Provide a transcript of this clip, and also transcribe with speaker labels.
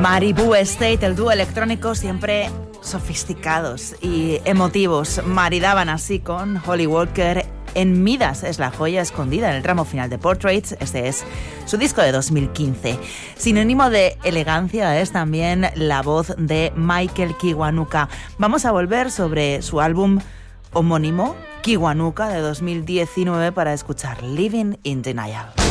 Speaker 1: Maribou Estate, el dúo electrónico, siempre sofisticados y emotivos, maridaban así con Holly Walker en Midas. Es la joya escondida en el tramo final de Portraits. Este es su disco de 2015. Sinónimo de elegancia es también la voz de Michael Kiwanuka. Vamos a volver sobre su álbum homónimo, Kiwanuka, de 2019, para escuchar Living in Denial.